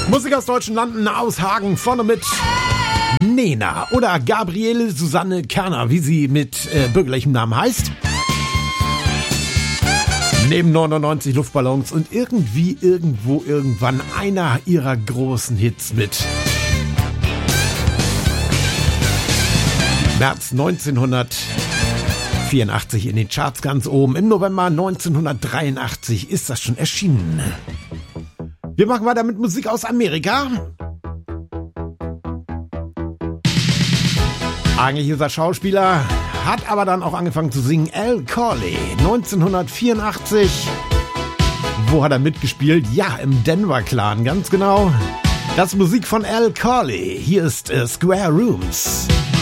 Musik aus deutschen Landen, aus Hagen, vorne mit Nena oder Gabriele Susanne Kerner, wie sie mit bürgerlichem Namen heißt. Neben 99 Luftballons und irgendwie, irgendwo, irgendwann einer ihrer großen Hits mit. März 1984 in den Charts ganz oben. Im November 1983 ist das schon erschienen. Wir machen weiter mit Musik aus Amerika. Eigentlich ist er Schauspieler, hat aber dann auch angefangen zu singen. Al Corley, 1984. Wo hat er mitgespielt? Ja, im Denver Clan, ganz genau. Das ist Musik von Al Corley. Hier ist Square Rooms.